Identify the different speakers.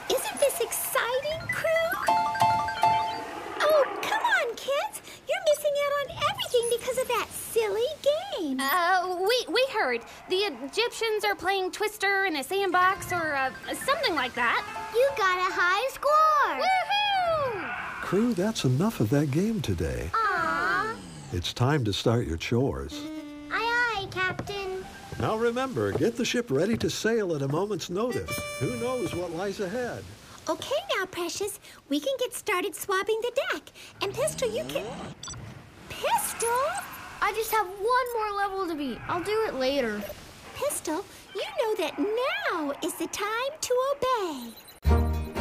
Speaker 1: Isn't this exciting, crew? Oh, come on, kids. You're missing out on everything because of that silly game.
Speaker 2: We heard. The Egyptians are playing Twister in a sandbox or something like that.
Speaker 3: You got a high score!
Speaker 2: Woohoo!
Speaker 4: Crew, that's enough of that game today.
Speaker 3: Aww.
Speaker 4: It's time to start your chores.
Speaker 3: Aye, aye, Captain.
Speaker 4: Now remember, get the ship ready to sail at a moment's notice. Who knows what lies ahead?
Speaker 1: Okay now, Precious. We can get started swabbing the deck. And Pistol, you can... Pistol?
Speaker 3: I just have one more level to beat. I'll do it later.
Speaker 1: Pistol, you know that now is the time to obey.